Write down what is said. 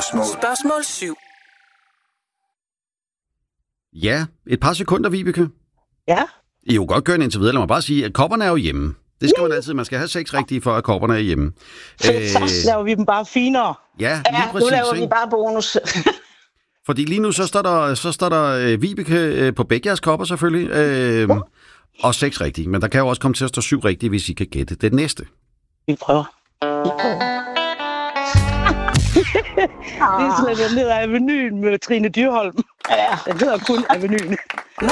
Spørgsmål 7. Ja, et par sekunder, Vibeke. Ja. I jo godt gøre indtil videre. Lad mig bare sige, at kopperne er jo hjemme. Det skal man altid. Man skal have 6 rigtige, for at kopperne er hjemme. Så laver vi dem bare finere. Ja, lige præcis. Nu laver vi ikke? bare bonus. Fordi lige nu, så står der Vibeke på begge jeres kopper selvfølgelig. Og 6 rigtige. Men der kan jo også komme til at stå 7 rigtige, hvis I kan gætte det næste. Vi prøver. Det er slet ned ad Avenyen med Trine Dyrholm. Ja, den hedder kun Avenyen.